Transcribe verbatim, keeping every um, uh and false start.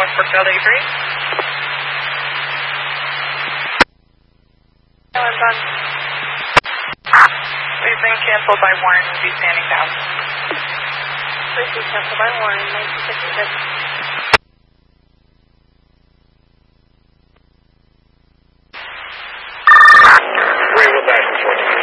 Northport Delta eighty-three. Islands on. We've been canceled by Warren. We'll be standing down. Please be canceled by Warren, nineteen fifty-six.